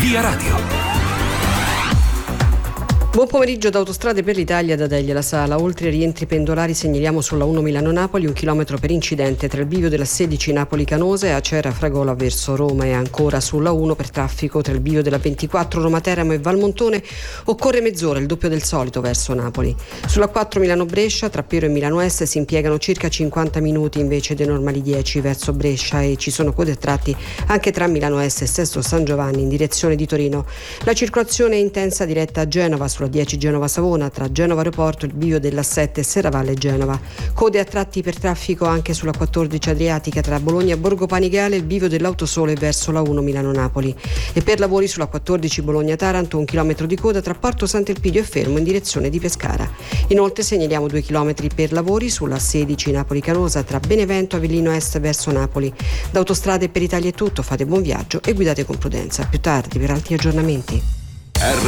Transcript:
Via Radio. Buon pomeriggio da Autostrade per l'Italia, da Delia La Sala. Oltre ai rientri pendolari segnaliamo sulla 1 Milano-Napoli 1 chilometro per incidente tra il bivio della 16 Napoli-Canosa e Acera Fragola verso Roma, e ancora sulla 1 per traffico tra il bivio della 24 Roma-Teramo e Valmontone occorre mezz'ora, il doppio del solito, verso Napoli. Sulla 4 Milano-Brescia tra Pero e Milano Est si impiegano circa 50 minuti invece dei normali 10 verso Brescia, e ci sono code a tratti anche tra Milano Est e Sesto San Giovanni in direzione di Torino. La circolazione è intensa diretta a Genova sulla 10 Genova-Savona, tra Genova Aeroporto il bivio della 7 Serravalle Genova. Code a tratti per traffico anche sulla 14 Adriatica tra Bologna e Borgo Panigale, il bivio dell'Autosole verso la 1 Milano-Napoli. E per lavori sulla 14 Bologna-Taranto 1 chilometro di coda tra Porto Sant'Elpidio e Fermo in direzione di Pescara. Inoltre segnaliamo 2 chilometri per lavori sulla 16 Napoli-Canosa tra Benevento e Avellino Est verso Napoli. Da Autostrade per Italia è tutto, fate buon viaggio e guidate con prudenza. Più tardi per altri aggiornamenti.